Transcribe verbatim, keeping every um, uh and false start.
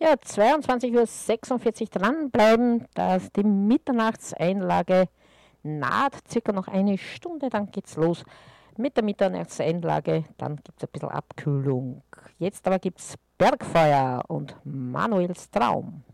Ja, zweiundzwanzig Uhr sechsundvierzig dranbleiben, da ist die Mitternachtseinlage naht, circa noch eine Stunde, dann geht's los mit der Mitternachtseinlage, dann gibt es ein bisschen Abkühlung. Jetzt aber gibt es Bergfeuer und Manuels Traum.